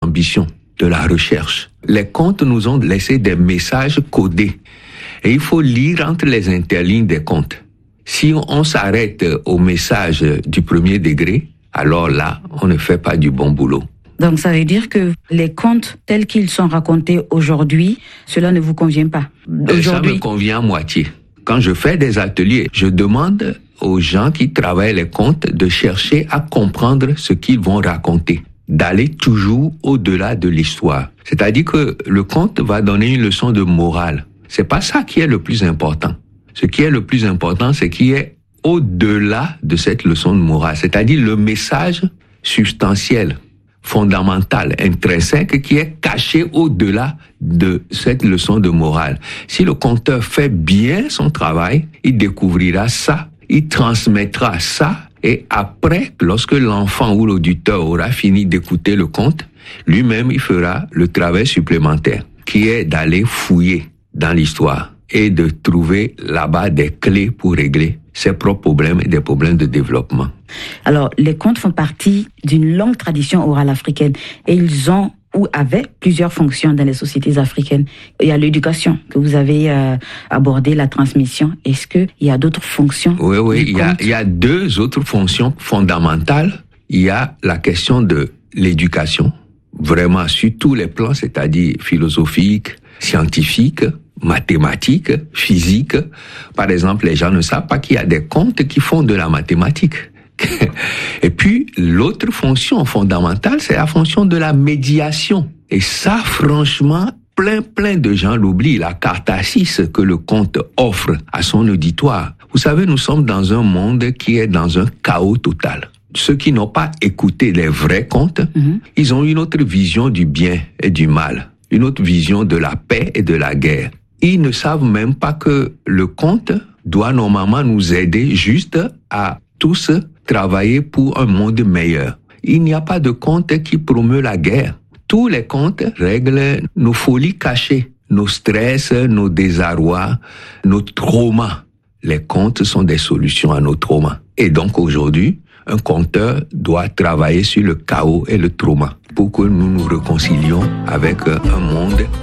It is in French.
l'ambition de la recherche. Les contes nous ont laissé des messages codés. Et il faut lire entre les interlignes des contes. Si on s'arrête au message du premier degré, alors là, on ne fait pas du bon boulot. Donc ça veut dire que les contes tels qu'ils sont racontés aujourd'hui, cela ne vous convient pas? Ça me convient à moitié. Quand je fais des ateliers, je demande aux gens qui travaillent les contes de chercher à comprendre ce qu'ils vont raconter, d'aller toujours au-delà de l'histoire. C'est-à-dire que le conte va donner une leçon de morale. C'est pas ça qui est le plus important. Ce qui est le plus important, c'est qu'il y ait au-delà de cette leçon de morale, c'est-à-dire le message substantiel, fondamental, intrinsèque, qui est caché au-delà de cette leçon de morale. Si le conteur fait bien son travail, il découvrira ça, il transmettra ça, et après, lorsque l'enfant ou l'auditeur aura fini d'écouter le conte, lui-même, il fera le travail supplémentaire, qui est d'aller fouiller dans l'histoire et de trouver là-bas des clés pour régler ses propres problèmes et des problèmes de développement. Alors, les contes font partie d'une longue tradition orale africaine et ils ont ou avaient plusieurs fonctions dans les sociétés africaines. Il y a l'éducation que vous avez abordé, la transmission. Est-ce qu'il y a d'autres fonctions? Oui, il y a deux autres fonctions fondamentales. Il y a la question de l'éducation, vraiment sur tous les plans, c'est-à-dire philosophique, scientifique, mathématiques, physique. Par exemple, les gens ne savent pas qu'il y a des contes qui font de la mathématique. Et puis, l'autre fonction fondamentale, c'est la fonction de la médiation. Et ça, franchement, plein de gens l'oublient, la catharsis que le conte offre à son auditoire. Vous savez, nous sommes dans un monde qui est dans un chaos total. Ceux qui n'ont pas écouté les vrais contes, ils ont une autre vision du bien et du mal, une autre vision de la paix et de la guerre. Ils ne savent même pas que le conte doit normalement nous aider juste à tous travailler pour un monde meilleur. Il n'y a pas de conte qui promeut la guerre. Tous les contes règlent nos folies cachées, nos stress, nos désarrois, nos traumas. Les contes sont des solutions à nos traumas. Et donc aujourd'hui, un conteur doit travailler sur le chaos et le trauma pour que nous nous réconcilions avec un monde